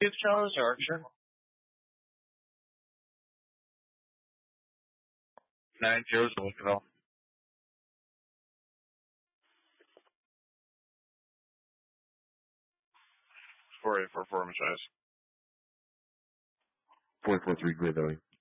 It's Charles Archer. 90 4844 Machias. 443 Gray Valley.